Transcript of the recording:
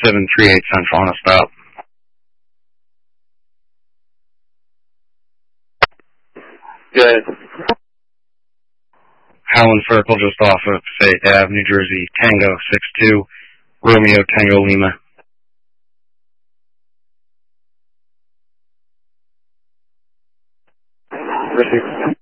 738 Central on a stop. Good. Howland Circle, just off of Fayette Ave, New Jersey, Tango 62, Romeo Tango Lima. Received.